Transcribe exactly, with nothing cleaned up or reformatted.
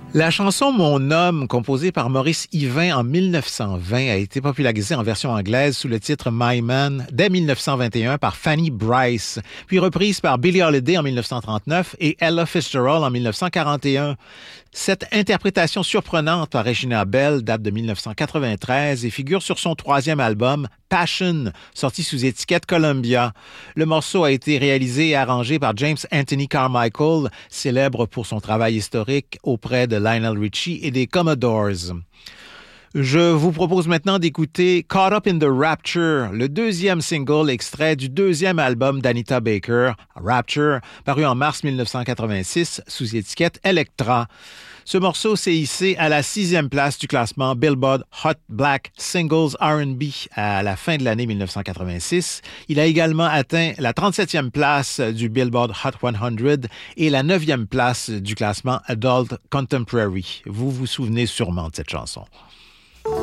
La chanson Mon homme, composée par Maurice Yvain en mille neuf cent vingt, a été popularisée en version anglaise sous le titre My Man dès mille neuf cent vingt et un par Fanny Brice, puis reprise par Billie Holiday en mille neuf cent trente-neuf et Ella Fitzgerald en mille neuf cent quarante et un. Cette interprétation surprenante par Regina Belle date de mille neuf cent quatre-vingt-treize et figure sur son troisième album, Passion, sorti sous étiquette Columbia. Le morceau a été réalisé et arrangé par James Anthony Carmichael, célèbre pour son travail historique auprès de Lionel Richie et des Commodores. Je vous propose maintenant d'écouter Caught Up in the Rapture, le deuxième single extrait du deuxième album d'Anita Baker, Rapture, paru en mars mille neuf cent quatre-vingt-six sous étiquette Elektra. Ce morceau s'est hissé à la sixième place du classement Billboard Hot Black Singles R and B à la fin de l'année mille neuf cent quatre-vingt-six. Il a également atteint la trente-septième place du Billboard Hot cent et la neuvième place du classement Adult Contemporary. Vous vous souvenez sûrement de cette chanson.